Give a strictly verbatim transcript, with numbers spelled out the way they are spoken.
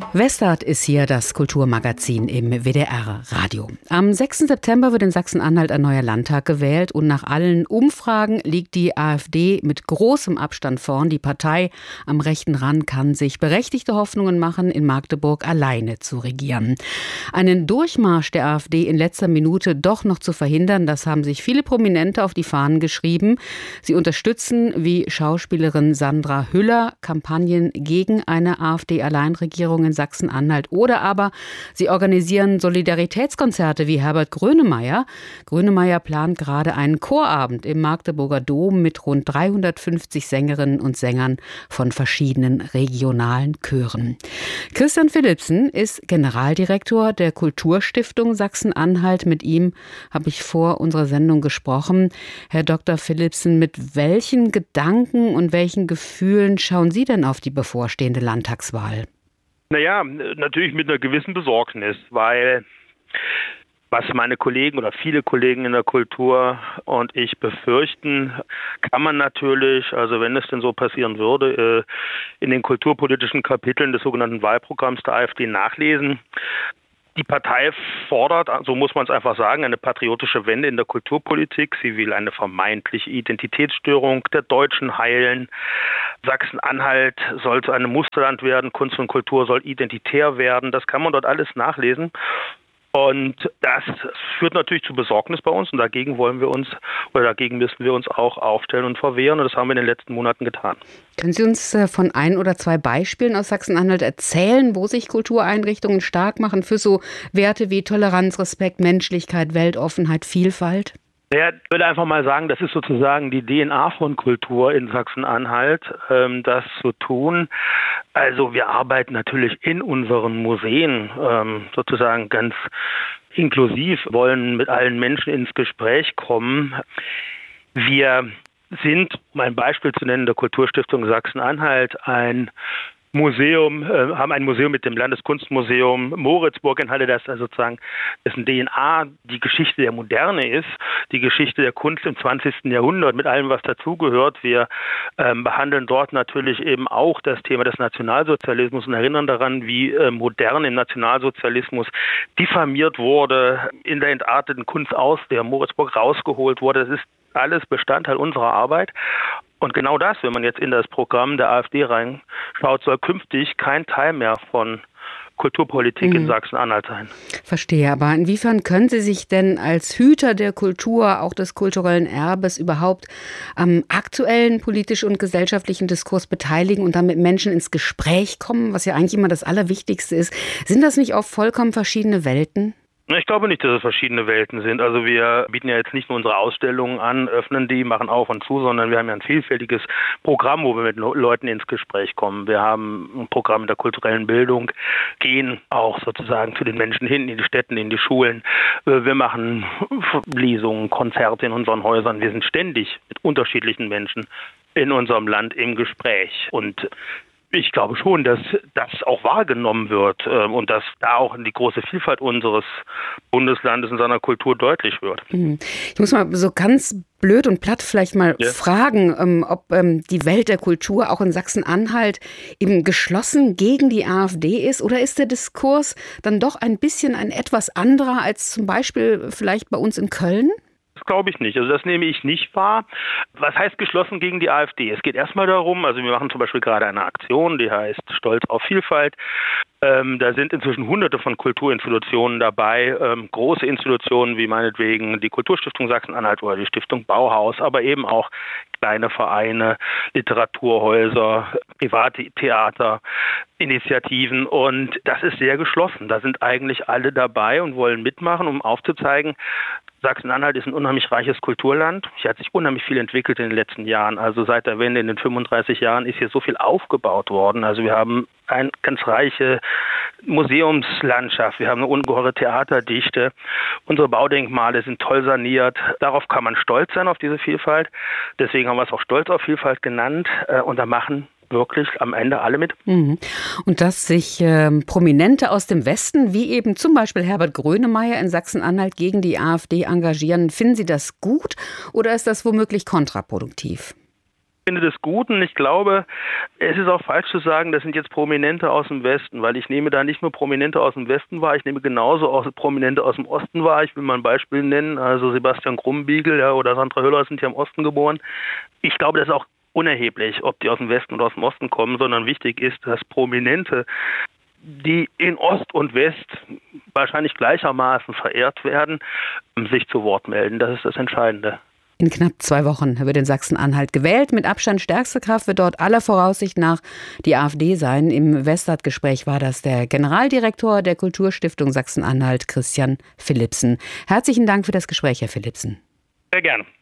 Westart ist hier das Kulturmagazin im W D R-Radio. Am sechsten September wird in Sachsen-Anhalt ein neuer Landtag gewählt und nach allen Umfragen liegt die AfD mit großem Abstand vorn. Die Partei am rechten Rand kann sich berechtigte Hoffnungen machen, in Magdeburg alleine zu regieren. Einen Durchmarsch der AfD in letzter Minute doch noch zu verhindern, das haben sich viele Prominente auf die Fahnen geschrieben. Sie unterstützen, wie Schauspielerin Sandra Hüller, Kampagnen gegen eine AfD-Alleinregierung in Sachsen-Anhalt. Oder aber sie organisieren Solidaritätskonzerte wie Herbert Grönemeyer. Grönemeyer plant gerade einen Chorabend im Magdeburger Dom mit rund dreihundertfünfzig Sängerinnen und Sängern von verschiedenen regionalen Chören. Christian Philipsen ist Generaldirektor der Kulturstiftung Sachsen-Anhalt. Mit ihm habe ich vor unserer Sendung gesprochen. Herr Doktor Philipsen, mit welchen Gedanken und welchen Gefühlen schauen Sie denn auf die bevorstehende Landtagswahl? Naja, natürlich mit einer gewissen Besorgnis, weil was meine Kollegen oder viele Kollegen in der Kultur und ich befürchten, kann man natürlich, also wenn es denn so passieren würde, in den kulturpolitischen Kapiteln des sogenannten Wahlprogramms der AfD nachlesen. Die Partei fordert, so muss man es einfach sagen, eine patriotische Wende in der Kulturpolitik. Sie will eine vermeintliche Identitätsstörung der Deutschen heilen. Sachsen-Anhalt soll zu einem Musterland werden. Kunst und Kultur soll identitär werden. Das kann man dort alles nachlesen. Und das führt natürlich zu Besorgnis bei uns. Und dagegen wollen wir uns, oder dagegen müssen wir uns auch aufstellen und verwehren. Und das haben wir in den letzten Monaten getan. Können Sie uns von ein oder zwei Beispielen aus Sachsen-Anhalt erzählen, wo sich Kultureinrichtungen stark machen für so Werte wie Toleranz, Respekt, Menschlichkeit, Weltoffenheit, Vielfalt? Ja, ich würde einfach mal sagen, das ist sozusagen die D N A von Kultur in Sachsen-Anhalt, ähm, das zu tun. Also wir arbeiten natürlich in unseren Museen ähm, sozusagen ganz inklusiv, wollen mit allen Menschen ins Gespräch kommen. Wir sind, um ein Beispiel zu nennen, der Kulturstiftung Sachsen-Anhalt ein Museum, äh, haben ein Museum mit dem Landeskunstmuseum Moritzburg in Halle, das also sozusagen dessen D N A die Geschichte der Moderne ist, die Geschichte der Kunst im zwanzigsten Jahrhundert mit allem, was dazugehört. Wir ähm, behandeln dort natürlich eben auch das Thema des Nationalsozialismus und erinnern daran, wie äh, modern im Nationalsozialismus diffamiert wurde, in der entarteten Kunst aus der Moritzburg rausgeholt wurde. Das ist alles Bestandteil unserer Arbeit. Und genau das, wenn man jetzt in das Programm der AfD reinschaut, soll künftig kein Teil mehr von Kulturpolitik mhm. in Sachsen-Anhalt sein. Verstehe, aber inwiefern können Sie sich denn als Hüter der Kultur, auch des kulturellen Erbes, überhaupt am aktuellen politischen und gesellschaftlichen Diskurs beteiligen und dann mit Menschen ins Gespräch kommen, was ja eigentlich immer das Allerwichtigste ist? Sind das nicht oft vollkommen verschiedene Welten? Ich glaube nicht, dass es verschiedene Welten sind. Also wir bieten ja jetzt nicht nur unsere Ausstellungen an, öffnen die, machen auf und zu, sondern wir haben ja ein vielfältiges Programm, wo wir mit Leuten ins Gespräch kommen. Wir haben ein Programm der kulturellen Bildung, gehen auch sozusagen zu den Menschen hin, in die Städten, in die Schulen. Wir machen Lesungen, Konzerte in unseren Häusern. Wir sind ständig mit unterschiedlichen Menschen in unserem Land im Gespräch. Und ich glaube schon, dass das auch wahrgenommen wird und dass da auch die große Vielfalt unseres Bundeslandes und seiner Kultur deutlich wird. Ich muss mal so ganz blöd und platt vielleicht mal ja. fragen, ob die Welt der Kultur auch in Sachsen-Anhalt eben geschlossen gegen die AfD ist, oder ist der Diskurs dann doch ein bisschen ein etwas anderer als zum Beispiel vielleicht bei uns in Köln? Das glaube ich nicht. Also das nehme ich nicht wahr. Was heißt geschlossen gegen die AfD? Es geht erstmal darum, also wir machen zum Beispiel gerade eine Aktion, die heißt Stolz auf Vielfalt. Ähm, da sind inzwischen hunderte von Kulturinstitutionen dabei, ähm, große Institutionen wie meinetwegen die Kulturstiftung Sachsen-Anhalt oder die Stiftung Bauhaus, aber eben auch kleine Vereine, Literaturhäuser, Privattheater, Initiativen, und das ist sehr geschlossen. Da sind eigentlich alle dabei und wollen mitmachen, um aufzuzeigen, Sachsen-Anhalt ist ein unheimlich reiches Kulturland. Hier hat sich unheimlich viel entwickelt in den letzten Jahren. Also seit der Wende in den fünfunddreißig Jahren ist hier so viel aufgebaut worden. Also wir haben eine ganz reiche Museumslandschaft. Wir haben eine ungeheure Theaterdichte. Unsere Baudenkmale sind toll saniert. Darauf kann man stolz sein, auf diese Vielfalt. Deswegen haben wir es auch Stolz auf Vielfalt genannt. Und da machen wirklich am Ende alle mit. Mhm. Und dass sich äh, Prominente aus dem Westen, wie eben zum Beispiel Herbert Grönemeyer in Sachsen-Anhalt, gegen die AfD engagieren, finden Sie das gut oder ist das womöglich kontraproduktiv? Ich finde das gut und ich glaube, es ist auch falsch zu sagen, das sind jetzt Prominente aus dem Westen, weil ich nehme da nicht nur Prominente aus dem Westen wahr, ich nehme genauso auch Prominente aus dem Osten wahr. Ich will mal ein Beispiel nennen, also Sebastian Krumbiegel ja, oder Sandra Hüller sind ja im Osten geboren. Ich glaube, das ist auch unerheblich, ob die aus dem Westen oder aus dem Osten kommen, sondern wichtig ist, dass Prominente, die in Ost und West wahrscheinlich gleichermaßen verehrt werden, sich zu Wort melden. Das ist das Entscheidende. In knapp zwei Wochen wird in Sachsen-Anhalt gewählt. Mit Abstand stärkste Kraft wird dort aller Voraussicht nach die AfD sein. Im Westart-Gespräch war das der Generaldirektor der Kulturstiftung Sachsen-Anhalt, Christian Philipsen. Herzlichen Dank für das Gespräch, Herr Philipsen. Sehr gerne.